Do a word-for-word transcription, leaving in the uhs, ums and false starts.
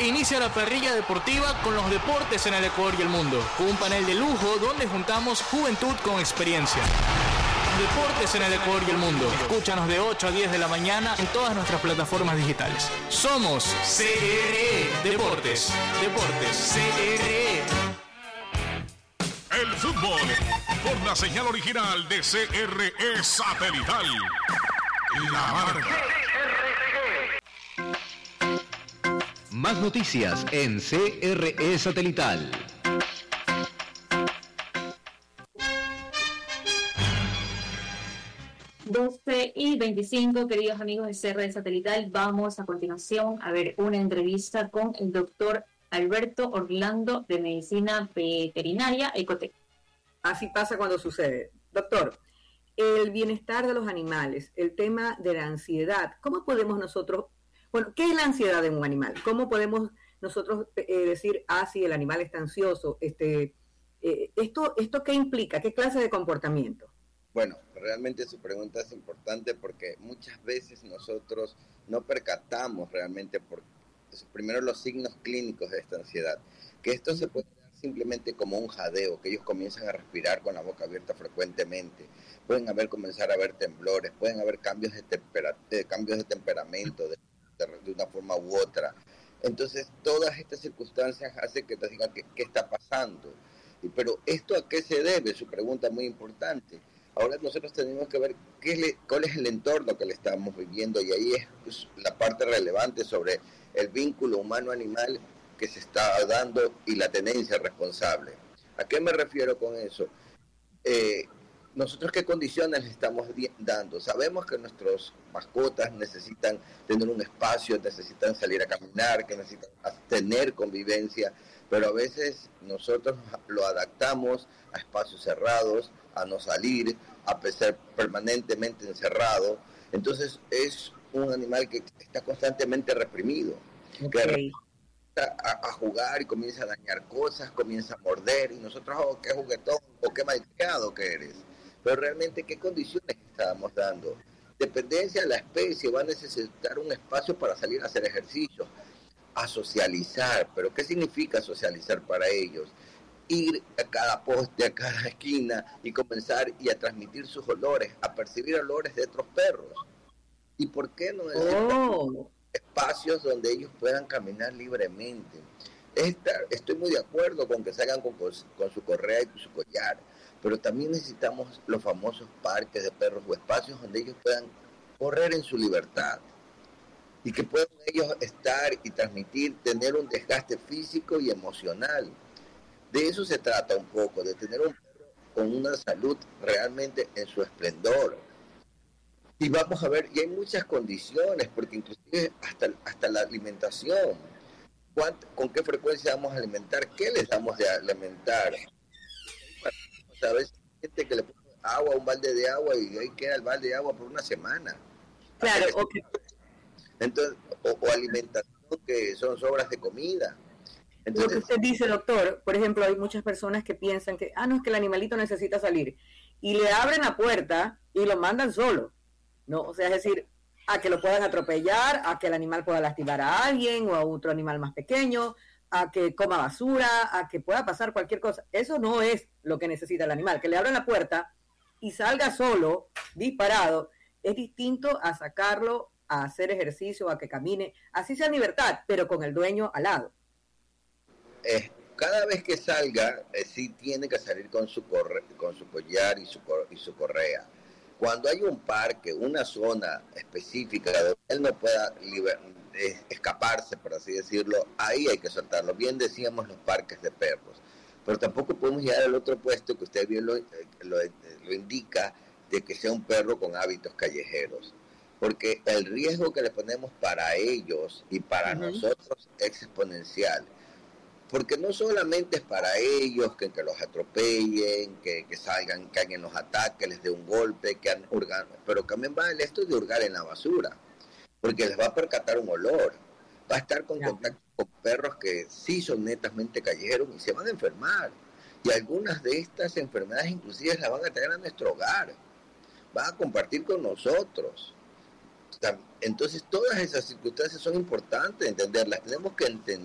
e inicia la parrilla deportiva con los deportes en el Ecuador y el mundo, con un panel de lujo donde juntamos juventud con experiencia. Deportes en el Ecuador y el mundo. Escúchanos de ocho a diez de la mañana en todas nuestras plataformas digitales. Somos C R E Deportes. Deportes C R E. El fútbol por la señal original de C R E Satelital. La marca. Más noticias en C R E Satelital. doce y veinticinco, queridos amigos de C R E Satelital, vamos a continuación a ver una entrevista con el doctor Alberto Orlando de Medicina Veterinaria Ecotec. Así pasa cuando sucede. Doctor, el bienestar de los animales, el tema de la ansiedad, ¿cómo podemos nosotros, bueno, qué es la ansiedad de un animal? ¿Cómo podemos nosotros eh, decir, ah, sí, el animal está ansioso? Este, eh, esto, ¿Esto qué implica? ¿Qué clase de comportamiento? Bueno, realmente su pregunta es importante porque muchas veces nosotros no percatamos realmente por primero los signos clínicos de esta ansiedad, que esto se puede dar simplemente como un jadeo, que ellos comienzan a respirar con la boca abierta frecuentemente, pueden haber comenzar a haber temblores, pueden haber cambios de, tempera, de cambios de temperamento de, de, de una forma u otra. Entonces todas estas circunstancias hacen que te digan qué, qué está pasando. Y, pero ¿esto a qué se debe? Su pregunta es muy importante. Ahora nosotros tenemos que ver qué es le, cuál es el entorno que le estamos viviendo, y ahí es pues, la parte relevante sobre el vínculo humano-animal que se está dando y la tenencia responsable. ¿A qué me refiero con eso? Eh, nosotros qué condiciones le estamos di- dando. Sabemos que nuestras mascotas necesitan tener un espacio, necesitan salir a caminar, que necesitan tener convivencia, pero a veces nosotros lo adaptamos a espacios cerrados, a no salir, a ser permanentemente encerrado. Entonces es un animal que está constantemente reprimido, okay. que regresa a, a jugar y comienza a dañar cosas, comienza a morder, y nosotros, oh, qué juguetón, o qué malcriado que eres. Pero realmente, ¿qué condiciones estamos dando? Dependencia de la especie, va a necesitar un espacio para salir a hacer ejercicio, a socializar. ¿Pero qué significa socializar para ellos? Ir a cada poste, a cada esquina y comenzar y a transmitir sus olores, a percibir olores de otros perros. ¿Y por qué no oh. espacios donde ellos puedan caminar libremente? Esta, estoy muy de acuerdo con que salgan con, con su correa y su collar, pero también necesitamos los famosos parques de perros o espacios donde ellos puedan correr en su libertad y que puedan ellos estar y transmitir, tener un desgaste físico y emocional. De eso se trata un poco, de tener un perro con una salud realmente en su esplendor. Y vamos a ver, y hay muchas condiciones, porque inclusive hasta, hasta la alimentación. ¿Con qué frecuencia vamos a alimentar? ¿Qué les damos de alimentar? A veces hay gente que le pone agua, un balde de agua, y ahí queda el balde de agua por una semana. Claro, okay. Entonces, o, o alimentación que son sobras de comida. Entonces, lo que usted dice, doctor, por ejemplo, hay muchas personas que piensan que, ah, no, es que el animalito necesita salir, y le abren la puerta y lo mandan solo, ¿no? O sea, es decir, a que lo puedan atropellar, a que el animal pueda lastimar a alguien o a otro animal más pequeño, a que coma basura, a que pueda pasar cualquier cosa. Eso no es lo que necesita el animal. Que le abran la puerta y salga solo, disparado, es distinto a sacarlo a hacer ejercicio, a que camine, así sea en libertad, pero con el dueño al lado. Eh, cada vez que salga, eh, sí tiene que salir con su corre, con su collar y su, y su correa. Cuando hay un parque, una zona específica donde él no pueda liber, eh, escaparse, por así decirlo, ahí hay que soltarlo. Bien decíamos los parques de perros, pero tampoco podemos llegar al otro puesto que usted bien lo, lo, lo indica, de que sea un perro con hábitos callejeros, porque el riesgo que le ponemos para ellos y para uh-huh. nosotros es exponencial. Porque no solamente es para ellos que, que los atropellen, que, que salgan, que alguien los ataque, les dé un golpe, que han hurgado, pero también va el esto de hurgar en la basura, porque les va a percatar un olor, va a estar con contacto con perros que sí son netamente callejeros y se van a enfermar, y algunas de estas enfermedades inclusive las van a traer a nuestro hogar, van a compartir con nosotros. Entonces todas esas circunstancias son importantes entenderlas, tenemos que entender